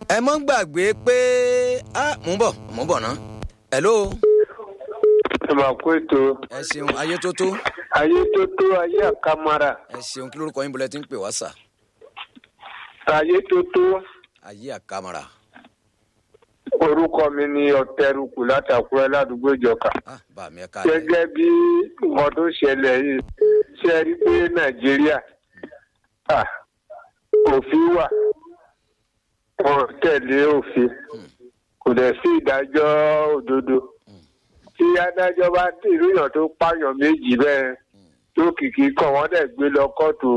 ẹ mọ́ gbàgbé pé mò ń bọ̀ ná. Hello. ẹ máa kó ètò. ẹ ṣeun ayé tó tó. ayé tó tó ayé àkàmàrà. ẹ ṣeun kí lórúkọ yín bọ́lẹ̀ tí ń pè wá sà. ayé tó tó. ayé àkàmàrà. orúkọ mi ni ọ̀tẹ̀rùkù látàkùrẹ́ ládùúgbò ìjọka. bá mi ẹ káàárọ̀. gẹ́gẹ́ bí nǹkan tó ṣẹlẹ̀ yìí ṣe rí pé nàìjíríà òfin wà wọn tẹ̀lé òfin kò dẹ̀ sí ìdájọ́ òdodo tí adájọ́ bá ìrúyàn tó pààyàn méjì bẹ́ẹ̀ tó kìkì kàn wọ́n dẹ̀ gbé lọ kóòtù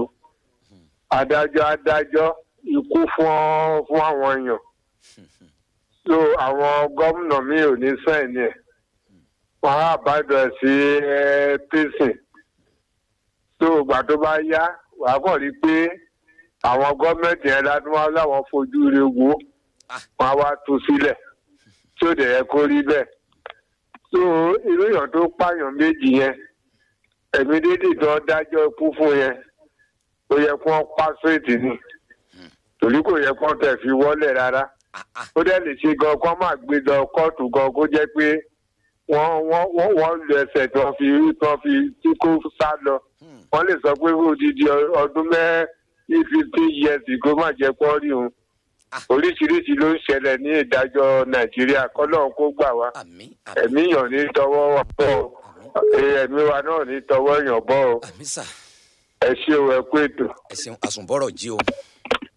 adájọ́ ikú fún àwọn èèyàn so àwọn gómìnà mi ò ní sẹ́yìn ẹ̀ wọ́n á bàdàn sí prison so ìgbà tó bá yá wàá kàn rí pé àwọn gọ́ọ̀mẹ̀ntì yẹn ládùúgbò láwọn fojú rẹ̀ wò wọ́n á wá tú sílẹ̀ tí ó dẹ̀ yẹ kó rí bẹ́ẹ̀ so irú èèyàn tó pààyàn méjì yẹn ẹ̀mí dédé tó dájọ́ ikú fún yẹn ó yẹ kó wọ́n pa straight ni torí kò yẹ kó tẹ̀ fi wọ́lẹ̀ rárá ó dẹ̀ lè ṣe gan kó má gbé lọ kóòtù gan kó jẹ́ pé wọ́n lu ẹsẹ̀ tó fi tí kò sá lọ wọ́n lè sọ pé odidi ọdún 15 years kó má jẹ́ kó rí òun oríṣiríṣi ló ń ṣẹlẹ̀ ní ìdájọ́ nàìjíríà kọ́lọ́run kó gbà wá ẹ̀mí yàn ní tọwọ́ wà bọ́ ẹ̀mí wa náà ní tọwọ́ yàn bọ́ ẹ ṣé o ẹ kú ètò. ẹ ṣeun àsùnbọ̀rọ̀ jí o.